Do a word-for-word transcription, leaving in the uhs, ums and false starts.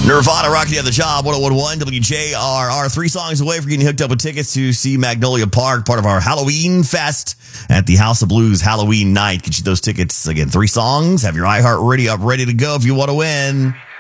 Nirvana rocking you at the job. one oh one point one W J R R. Three songs away from getting hooked up with tickets to see Magnolia Park, part of our Halloween Fest at the House of Blues Halloween night. Get you those tickets. Again, three songs. Have your iHeartRadio up ready to go if you want to win.